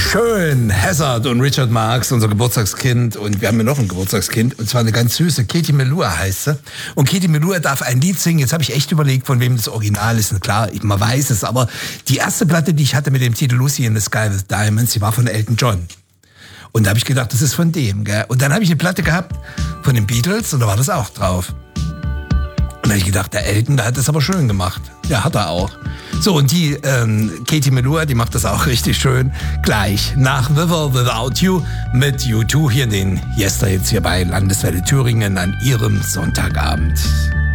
Schön, Hazard und Richard Marx, unser Geburtstagskind. Und wir haben ja noch ein Geburtstagskind. Und zwar eine ganz süße, Katie Melua heißt sie. Und Katie Melua darf ein Lied singen. Jetzt habe ich echt überlegt, von wem das Original ist. Und klar, man weiß es. Aber die erste Platte, die ich hatte mit dem Titel Lucy in the Sky with Diamonds, die war von Elton John. Und da habe ich gedacht, das ist von dem. Gell? Und dann habe ich eine Platte gehabt von den Beatles und da war das auch drauf. Und da habe ich gedacht, der Elton, der hat das aber schön gemacht. Ja, hat er auch. So, und die Katie Melua, die macht das auch richtig schön. Gleich nach With or Without You mit U2 hier in den Yester jetzt hier bei Landeswelle Thüringen an ihrem Sonntagabend.